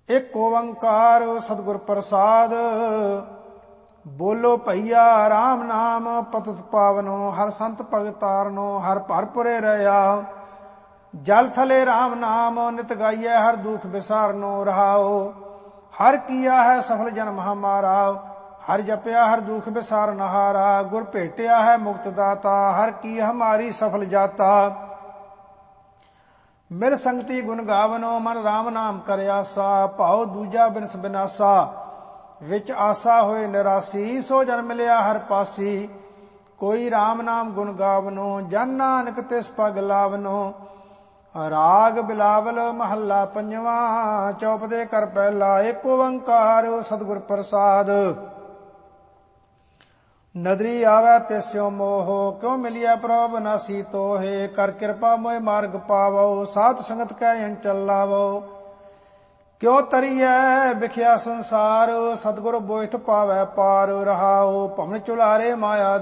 ਇੱਕ ਓੰਕਾਰ ਸਤਿਗੁਰ ਪ੍ਰਸਾਦ। ਬੋਲੋ ਭਈਆ ਰਾਮ ਨਾਮ ਪਤਿਤ ਪਾਵਨੋ, ਹਰ ਸੰਤ ਭਗਤ ਤਾਰਨੋ, ਹਰ ਭਰਪੁਰੇ ਰਹਾ। ਜਲ ਥਲੇ ਰਾਮ ਨਾਮ ਨਿਤ ਗਾਈਐ, ਹਰ ਦੁਖ ਵਿਸਾਰਨੋ ਰਹਾਓ। ਹਰ ਕੀਆ ਹੈ ਸਫਲ ਜਨਮ ਹਮਾਰਾ, ਹਰ ਜਪਿਆ ਹਰ ਦੁਖ ਵਿਸਾਰਨ ਹਾਰਾ। ਗੁਰ ਭੇਟਿਆ ਹੈ ਮੁਕਤ ਦਾਤਾ, ਹਰ ਕੀ ਹਮਾਰੀ ਸਫਲ ਜਾਤਾ। ਮਿਲ ਸੰਗਤੀ ਗੁਣ ਗਾਵਨੋ, ਮਨ ਰਾਮ ਨਾਮ ਕਰ ਆਸਾ। ਭਾਉ ਦੂਜਾ ਬਿਨਸ ਬਿਨਾਸਾ, ਵਿੱਚ ਆਸਾ ਹੋਏ ਨਿਰਾਸੀ। ਸੋ ਜਨ ਮਿਲਿਆ ਹਰ ਪਾਸੀ, ਕੋਈ ਰਾਮ ਨਾਮ ਗੁਣ ਗਾਵਨੋ। ਜਨ ਨਾਨਕ ਤਿਸ ਪਗ ਲਾਵਨੋ। ਰਾਗ ਬਿਲਾਵਲ ਮਹੱਲਾ ਪੰਜਵਾਂ, ਚੌਪਦੇ ਕਰ ਪਹਿਲਾ। ਇੱਕ ਓੰਕਾਰ ਸਤਿਗੁਰ ਪ੍ਰਸਾਦ। ਨਦਰੀ ਆਵੈ ਤਿਸਿਓ ਮੋਹ, ਕਿਉ ਮਿਲਿਆ ਪ੍ਰਭ ਨਾਸੀ ਤੋਹੇ। ਕਰ ਕਿਰਪਾ ਮੋਇ ਮਾਰਗ ਪਾਵੋ, ਸਾਧ ਸੰਗਤ ਕੈ ਅੰਚਲ ਲਾਵੋ। ਕਿਉ ਤਰੀਐ ਵਿਖਿਆ ਸੰਸਾਰ, ਸਤਿਗੁਰ ਬੋਇਥ ਪਾਵੈ ਪਾਰ ਰਹਾਓ। ਭਵਨ ਚੁਲਾਰੇ ਮਾਇਆ